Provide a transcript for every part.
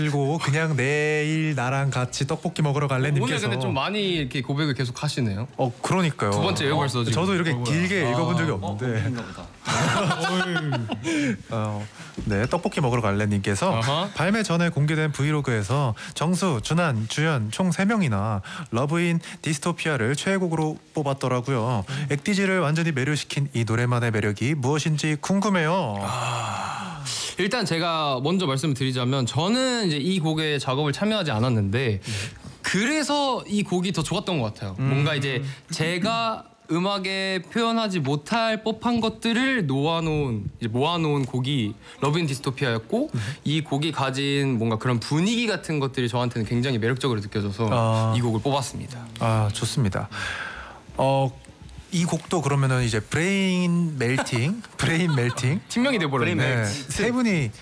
그리고 그냥 내일 나랑 같이 떡볶이 먹으러 갈래님께서 오늘 근데 좀 많이 이렇게 고백을 계속 하시네요. 그러니까요. 두 번째예요 벌써 지금. 저도 이렇게 길게 읽어본 적이 없는데. 네, 떡볶이 먹으러 갈래님께서 발매 전에 공개된 브이로그에서 정수, 준한, 주연 총 3명이나 러브인 디스토피아를 최애곡으로 뽑았더라고요. 엑디지를 완전히 매료시킨 이 노래만의 매력이 무엇인지 궁금해요. 일단 제가 먼저 말씀을 드리자면 저는 이제 이 곡에 작업을 참여하지 않았는데 그래서 이 곡이 더 좋았던 것 같아요. 뭔가 이제 제가 음악에 표현하지 못할 법한 것들을 모아놓은 곡이 러브인 디스토피아였고 이 곡이 가진 뭔가 그런 분위기 같은 것들이 저한테는 굉장히 매력적으로 느껴져서 이 곡을 뽑았습니다. 좋습니다. 이 곡도 그러면은 이제 브레인 멜팅 팀명이 돼버렸네. 네, 세 분이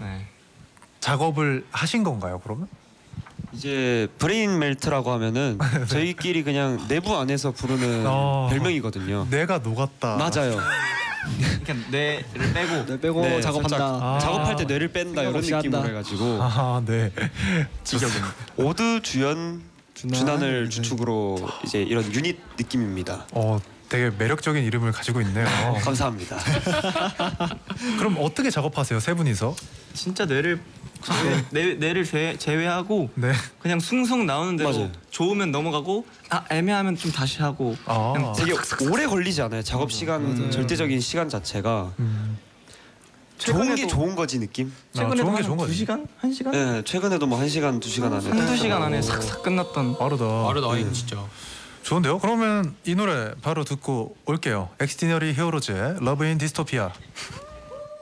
작업을 하신 건가요, 그러면? 이제 브레인 멜트라고 하면은 저희끼리 그냥 내부 안에서 부르는 별명이거든요. 뇌가 녹았다. 맞아요. 그냥 뇌를 빼고 네, 작업한다. 작업할 때 뇌를 뺀다 이런 느낌으로 해가지고 네. 오드, 주연, 준한을 주축으로 이제 이런 유닛 느낌입니다. 되게 매력적인 이름을 가지고 있네요. 감사합니다. 그럼 어떻게 작업하세요, 세 분이서? 진짜 뇌를 제외하고 그냥 숭숭 나오는 대로 맞아요. 좋으면 넘어가고 애매하면 좀 다시 하고 그냥 되게 오래 걸리지 않아요. 작업 시간 절대적인 시간 자체가 좋은 게 좋은 거지 느낌. 최근에도 좋은 게 한 좋은 거지. 2시간? 1시간? 네, 최근에도 뭐 1시간, 2시간 안에 한두 시간 안에 싹싹 끝났던. 빠르다. 진짜. 좋은데요? 그러면 이 노래 바로 듣고 올게요. 엑스티너리 히어로즈의 러브 인 디스토피아.